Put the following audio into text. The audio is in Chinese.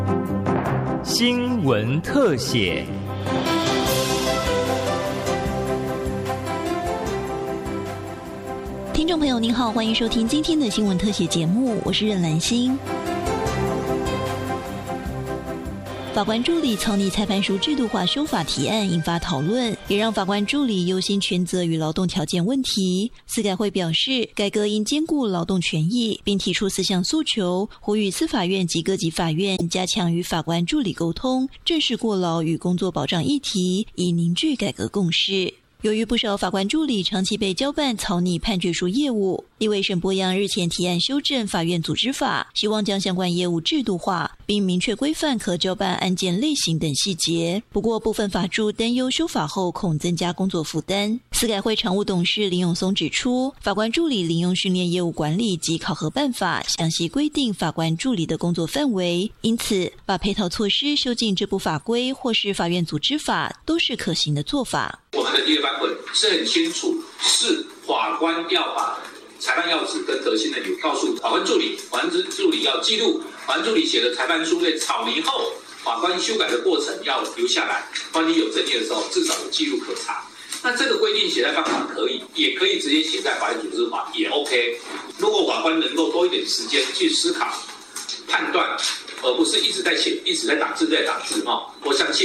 新闻特写。 听众朋友您好，欢迎收听今天的新闻特写节目，我是任兰心。法官助理草拟裁判书制度化修法提案引发讨论，也让法官助理忧心权责与劳动条件问题。司改会表示，改革应兼顾劳动权益，并提出4项诉求，呼吁司法院及各级法院加强与法官助理沟通，正视过劳与工作保障议题，以凝聚改革共识。由于不少法官助理长期被交办草拟判决书业务，立委沈伯洋日前提案修正法院组织法，希望将相关业务制度化，并明确规范可交办案件类型等细节。不过部分法助担忧修法后恐增加工作负担。司改会常务董事林永松指出，法官助理临用训练业务管理及考核办法详细规定法官助理的工作范围，因此把配套措施修进这部法规或是法院组织法都是可行的做法。 我们的第二版本是很清楚，是法官要把裁判要旨跟核心的理由告诉法官助理，法官助理要记录法官助理写的裁判书在草拟后，法官修改的过程要留下来，万一有争议的时候，至少有记录可查。那这个规定写在办法可以，也可以直接写在法院组织法也 OK。如果法官能够多一点时间去思考、判断，而不是一直在写、一直在打字、我相信。